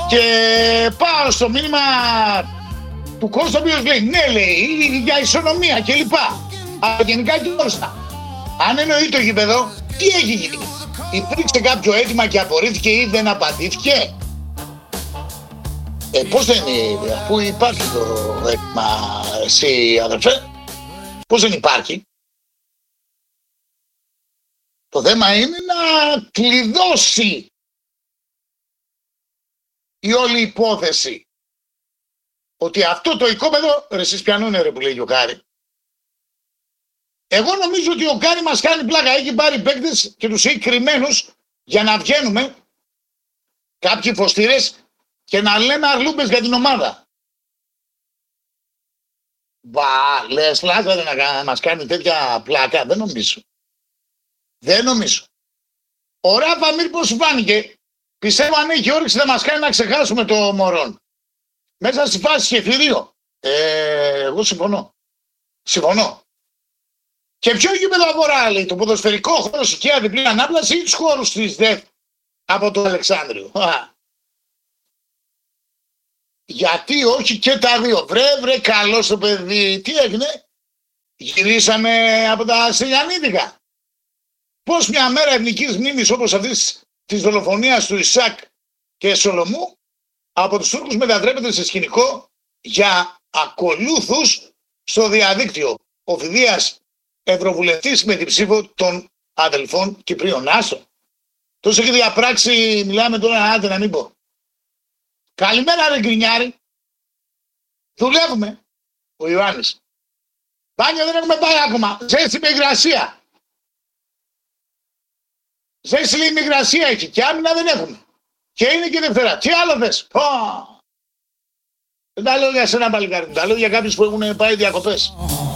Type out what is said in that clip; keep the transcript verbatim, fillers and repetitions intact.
Και πάω στο μήνυμα του Κώστα, ο οποίος λέει ναι, λέει, για ισονομία κλπ. Αλλά γενικά και όρστα. Αν εννοεί το γήπεδο, τι έχει γίνει? Υπήρξε κάποιο αίτημα και απορρίφθηκε ή δεν απαντήθηκε? Ε, πώς δεν είναι, αφού υπάρχει το αίτημα, εσύ αδερφέ? Πώς δεν υπάρχει? Το θέμα είναι να κλειδώσει η όλη υπόθεση. Ότι αυτό το οικόπεδο, ρε εσείς πιανούνε ρε που λέει ο Κάρη. Εγώ νομίζω ότι ο Κάρη μας κάνει πλάκα. Έχει πάρει παίκτες και τους έχει κρυμμένους για να βγαίνουμε κάποιοι φωστήρες και να λέμε αρλούμπες για την ομάδα. Μπα, λες πλάκα να μας κάνει τέτοια πλάκα? Δεν νομίζω. Δεν νομίζω. Ο Ράφα Μίρ πώς σου φάνηκε? Πιστεύω αν έχει όρεξη θα μας κάνει να ξεχάσουμε το Μωρόν. Μέσα στη φάση σχεφυρίο. Ε, εγώ συμφωνώ. Συμφωνώ. Και ποιο γήπεδο αφορά, λέει, το ποδοσφαιρικό χώρο οικία διπλή ανάπλαση ή τους χώρους της ΔΕΦ από το Αλεξάνδριο? Α. Γιατί όχι και τα δύο? Βρε βρε καλό το παιδί. Τι έγινε? Γυρίσαμε από τα Στυλιανίδικα. Πώς μια μέρα εθνικής μνήμης όπως αυτής της δολοφονίας του Ισάκ και Σολομού από τους Τούρκους μετατρέπεται σε σκηνικό για ακολούθους στο διαδίκτυο. Ο Φιδίας Ευρωβουλευτής με την ψήφο των αδελφών Κυπρίων. Άστο. Τόσο έχει διαπράξει, μιλάμε τώρα, άντε να μην πω. Καλημέρα ρε γκρινιάρη. Δουλεύουμε. Ο Ιωάννης. Μπάνιο δεν έχουμε πάει ακόμα. Ζέστη με υγρασία. Ζέστη λέει με υγρασία έχει και άμυνα δεν έχουμε. Και είναι και Δευτέρα. Τι άλλο θες? Oh. Δεν τα λέω για σένα παλικάρι. Τα λέω για κάποιους που έχουν πάει διακοπές.